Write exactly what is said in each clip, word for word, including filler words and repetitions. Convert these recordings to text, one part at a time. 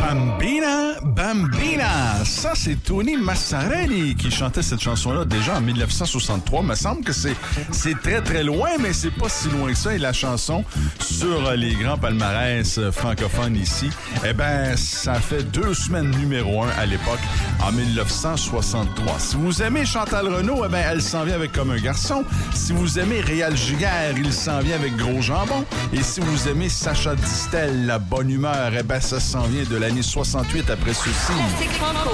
Bambina, Bambina. Ça, c'est Tony Massarelli qui chantait cette chanson-là déjà en dix-neuf cent soixante-trois. Il me semble que c'est, c'est très, très loin, mais c'est pas si loin que ça. Et la chanson sur les grands palmarès francophones ici, eh ben, ça fait deux semaines numéro un à l'époque, en dix-neuf cent soixante-trois. Si vous aimez Chantal Renaud, eh ben, elle s'en vient avec Comme un garçon. Si vous aimez Réal Giguère, il s'en vient avec Gros Jambon. Et si vous aimez Sacha Distel, La Bonne Humeur, eh ben, ça s'en vient de l'année soixante-huit après ceci. Classique Franco.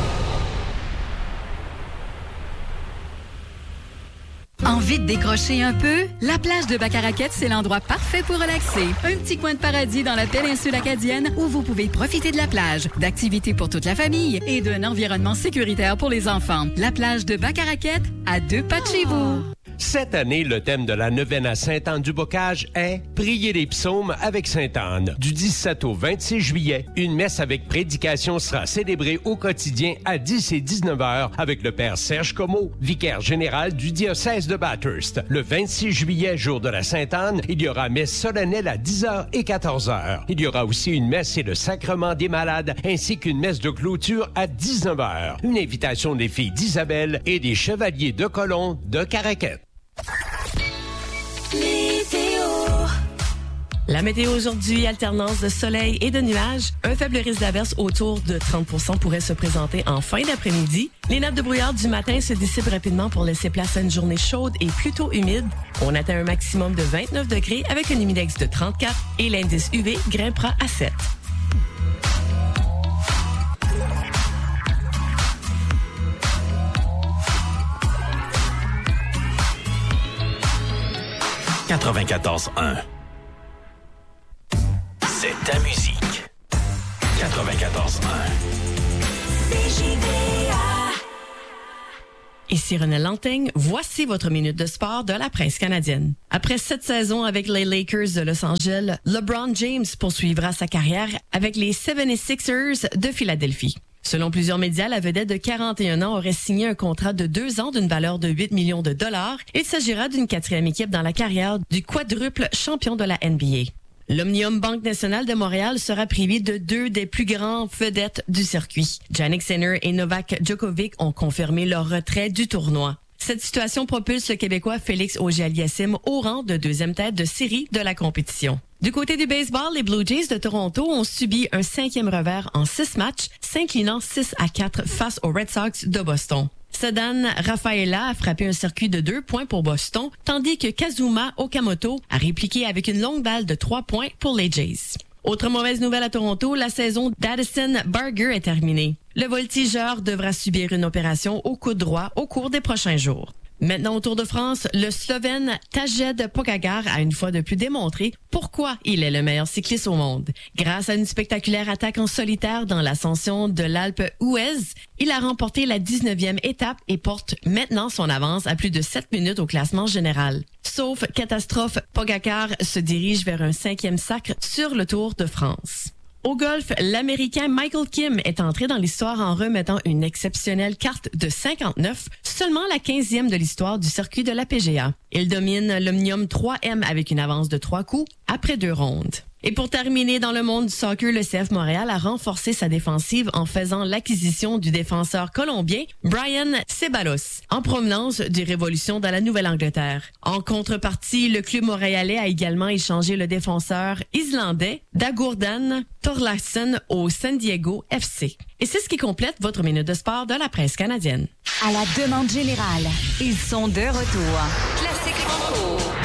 Envie de décrocher un peu? La plage de Bac-à-Raquette, c'est l'endroit parfait pour relaxer. Un petit coin de paradis dans la péninsule acadienne où vous pouvez profiter de la plage, d'activités pour toute la famille et d'un environnement sécuritaire pour les enfants. La plage de Bac-à-Raquette, à deux pas de chez vous. Cette année, le thème de la neuvaine à Sainte-Anne-du-Bocage est « Prier les psaumes avec Sainte-Anne ». Du dix-sept au vingt-six juillet, une messe avec prédication sera célébrée au quotidien à dix et dix-neuf heures avec le père Serge Comeau, vicaire général du diocèse de Bathurst. Le vingt-six juillet, jour de la Sainte-Anne, il y aura messe solennelle à dix heures et quatorze heures. Il y aura aussi une messe et le sacrement des malades, ainsi qu'une messe de clôture à dix-neuf heures. Une invitation des filles d'Isabelle et des chevaliers de Colomb de Caraquette. Météo. La météo aujourd'hui, alternance de soleil et de nuages. Un faible risque d'averse autour de trente pour cent pourrait se présenter en fin d'après-midi. Les nappes de brouillard du matin se dissipent rapidement pour laisser place à une journée chaude et plutôt humide. On atteint un maximum de vingt-neuf degrés avec un humidex de trente-quatre et l'indice U V grimpera à sept. quatre-vingt-quatorze un. C'est ta musique. quatre-vingt-quatorze un. C J V A. Ici René Lantaigne, voici votre minute de sport de la presse canadienne. Après sept saisons avec les Lakers de Los Angeles, LeBron James poursuivra sa carrière avec les soixante-sixers de Philadelphie. Selon plusieurs médias, la vedette de quarante et un ans aurait signé un contrat de deux ans d'une valeur de huit millions de dollars. Il s'agira d'une quatrième équipe dans la carrière du quadruple champion de la N B A. L'Omnium Banque Nationale de Montréal sera privé de deux des plus grandes vedettes du circuit. Jannik Sinner et Novak Djokovic ont confirmé leur retrait du tournoi. Cette situation propulse le Québécois Félix Auger-Aliassime au rang de deuxième tête de série de la compétition. Du côté du baseball, les Blue Jays de Toronto ont subi un cinquième revers en six matchs, s'inclinant six à quatre face aux Red Sox de Boston. Ceddanne Rafaela a frappé un circuit de deux points pour Boston, tandis que Kazuma Okamoto a répliqué avec une longue balle de trois points pour les Jays. Autre mauvaise nouvelle à Toronto, la saison d'Addison Barger est terminée. Le voltigeur devra subir une opération au coude droit au cours des prochains jours. Maintenant, au Tour de France, le Slovène Tadej Pogačar a une fois de plus démontré pourquoi il est le meilleur cycliste au monde. Grâce à une spectaculaire attaque en solitaire dans l'ascension de l'Alpe d'Huez, il a remporté la dix-neuvième étape et porte maintenant son avance à plus de sept minutes au classement général. Sauf catastrophe, Pogačar se dirige vers un cinquième sacre sur le Tour de France. Au golf, l'Américain Michael Kim est entré dans l'histoire en remettant une exceptionnelle carte de cinquante-neuf, seulement la quinzième de l'histoire du circuit de la P G A. Il domine l'Omnium trois M avec une avance de trois coups après deux rondes. Et pour terminer, dans le monde du soccer, le C F Montréal a renforcé sa défensive en faisant l'acquisition du défenseur colombien Brian Ceballos, en provenance du Révolution dans la Nouvelle-Angleterre. En contrepartie, le club montréalais a également échangé le défenseur islandais Dagourdan Thorlarsson au San Diego F C. Et c'est ce qui complète votre minute de sport de la presse canadienne. À la demande générale, ils sont de retour. Classique Franco.